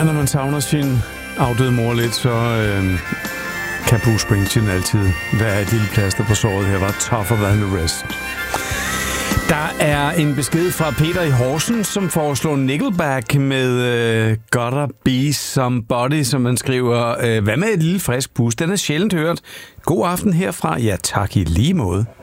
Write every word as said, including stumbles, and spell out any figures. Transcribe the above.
Ja, når man savner sin afdøde mor lidt, så øh, kan Bruce Springsteen altid være et lille plaster på såret. Her var tougher than the rest. Der er en besked fra Peter i Horsens, som foreslår Nickelback med øh, Gotta Be Somebody, som man skriver. Øh, hvad med et lille frisk pus? Den er sjældent hørt. God aften herfra. Ja, tak i lige måde.